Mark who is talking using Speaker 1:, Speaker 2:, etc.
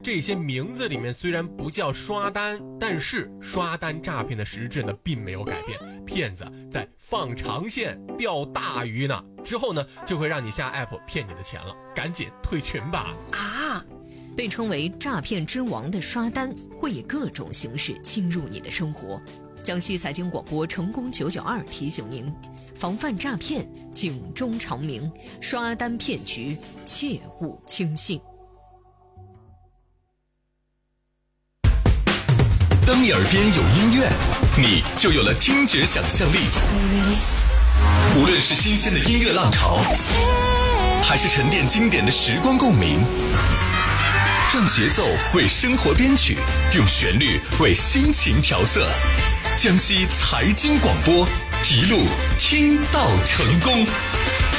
Speaker 1: 这些名字里面虽然不叫刷单，但是刷单诈骗的实质呢并没有改变，骗子在放长线钓大鱼呢，之后呢就会让你下 app 骗你的钱了，赶紧退群吧。
Speaker 2: 被称为诈骗之王的刷单会以各种形式侵入你的生活。江西财经广播成功992提醒您，防范诈骗，警钟长鸣，刷单骗局切勿轻信。
Speaker 3: 当你耳边有音乐，你就有了听觉想象力。无论是新鲜的音乐浪潮，还是沉淀经典的时光共鸣，让节奏为生活编曲，用旋律为心情调色。江西财经广播，一路听到成功。